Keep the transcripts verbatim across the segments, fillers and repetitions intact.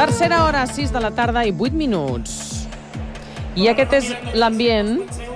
Tercera hora, sis de la tarda i vuit minuts. I aquest és l'ambient.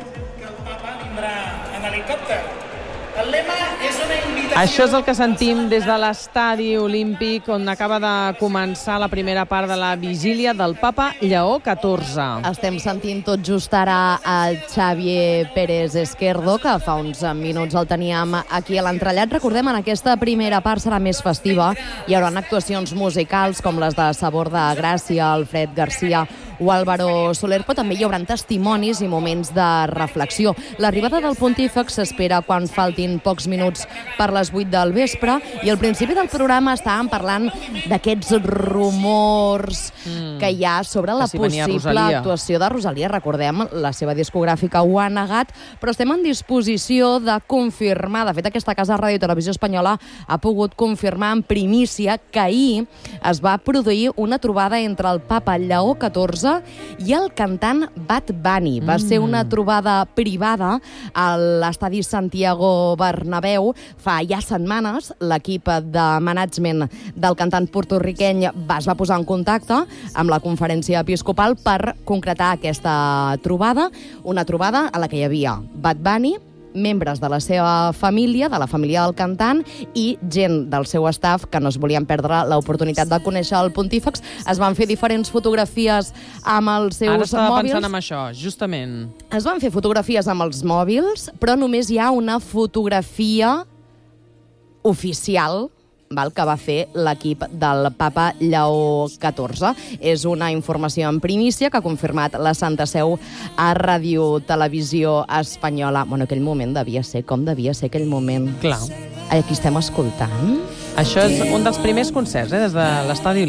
En helicòpter. El lema és una invitació... Això és el que sentim des de l'estadi olímpic on acaba de començar la primera part de la vigília del Papa Lleó catorze. Estem sentint tot just ara el Xavier Pérez Esquerdo, que fa uns minuts el teníem aquí a l'entrellat. Recordem, en aquesta primera part serà més festiva. Hi haurà actuacions musicals com les de Sabor de Gràcia, Alfred Garcia o Álvaro Soler, però també hi haurà testimonis i moments de reflexió. L'arribada del pontífex s'espera quan faltin pocs minuts per les vuit del vespre, i al principi del programa estàvem parlant d'aquests rumors mm. que hi ha sobre la si possible actuació de Rosalia. Recordem, la seva discogràfica ho ha negat, però estem en disposició de confirmar. De fet, aquesta casa de Ràdio i Televisió Espanyola ha pogut confirmar en primícia que ahir es va produir una trobada entre el Papa Lleó catorze i el cantant Bad Bunny. Va ser una trobada privada a l'estadi Santiago Bernabéu. Fa ja setmanes l'equip de management del cantant porto-riqueny es va posar en contacte amb la conferència episcopal per concretar aquesta trobada, una trobada a la que hi havia Bad Bunny, membres de la seva família, de la família del cantant, i gent del seu staff que no es volien perdre l'oportunitat de conèixer el pontífex. Es van fer diferents fotografies amb els seus mòbils. Ara estava mòbils. pensant en això, justament. Es van fer fotografies amb els mòbils, però només hi ha una fotografia oficial, val, que va fer l'equip del Papa Lleó catorze. És una informació en primícia que ha confirmat la Santa Seu a Ràdio Televisió Espanyola. Bueno, aquell moment devia ser, com devia ser aquell moment? Clar. Aquí estem escoltant. Això és un dels primers concerts, eh, des de l'estadi